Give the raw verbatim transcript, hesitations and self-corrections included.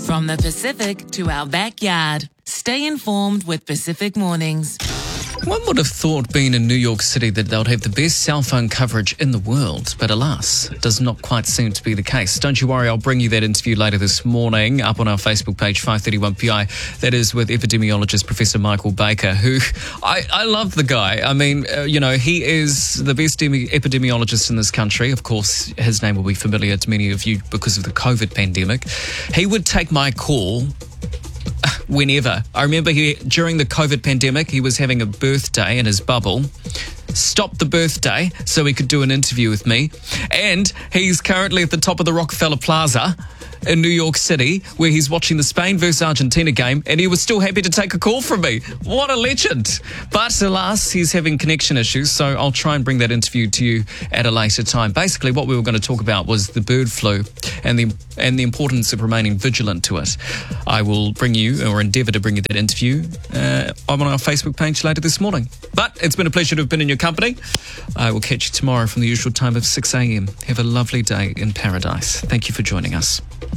From the Pacific to our backyard. Stay informed with Pacific Mornings. One would have thought, being in New York City, that they'd have the best cell phone coverage in the world, but alas, it does not quite seem to be the case. Don't you worry, I'll bring you that interview later this morning up on our Facebook page, five thirty-one P I. That is with epidemiologist Professor Michael Baker, who, I, I love the guy. I mean, uh, you know, he is the best demi- epidemiologist in this country. Of course, his name will be familiar to many of you because of the COVID pandemic. He would take my call whenever. I remember he, during the COVID pandemic, he was having a birthday in his bubble, stopped the birthday so he could do an interview with me, and he's currently at the top of the Rockefeller Plaza in New York City, where he's watching the Spain versus Argentina game, and he was still happy to take a call from me. What a legend. But alas, he's having connection issues, so I'll try and bring that interview to you at a later time. Basically, what we were going to talk about was the bird flu and the and the importance of remaining vigilant to it. I will bring you, or endeavour to bring you, that interview uh, on our Facebook page later this morning. But it's been a pleasure to have been in your company. I will catch you tomorrow from the usual time of six a.m. Have a lovely day in paradise. Thank you for joining us.